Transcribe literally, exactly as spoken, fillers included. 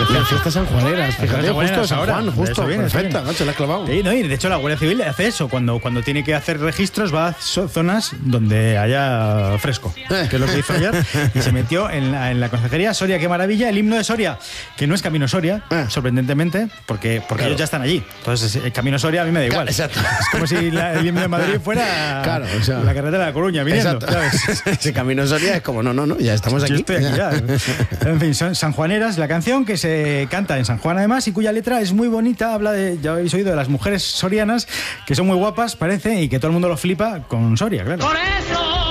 Las fiestas sanjuaneras, fíjate, justo San Juan, justo, bien, perfecta, macho, la has clavado. Sí, no, y de hecho la Guardia Civil hace eso, cuando, cuando tiene que hacer registros va a so- zonas donde haya fresco, que es lo que hizo ayer, y se metió en la, en la consejería Soria, qué maravilla, el himno de Soria, que no es Camino Soria, Ah. sorprendentemente, porque, porque Claro. ellos ya están allí, entonces el Camino Soria a mí me da igual. Exacto. Es como si la, el himno de Madrid fuera Claro, o sea, la carretera de La Coruña, viniendo, Exacto. ¿sabes? Ese Camino Soria es como, no, no, no, ya estamos Yo aquí. estoy aquí ya. En fin, son sanjuaneras, la canción que se canta en San Juan además y cuya letra es muy bonita, habla de, ya habéis oído, de las mujeres sorianas que son muy guapas, parece, y que todo el mundo lo flipa con Soria, claro. Por eso